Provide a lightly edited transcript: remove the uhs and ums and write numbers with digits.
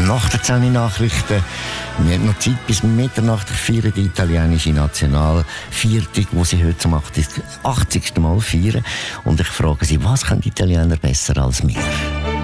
Nach den 10 Nachrichten. Wir haben noch Zeit bis Mitternacht. Feiern die italienische Nationalviertig, die sie heute zum 80. Mal feiern. Und ich frage sie, was können die Italiener besser als wir?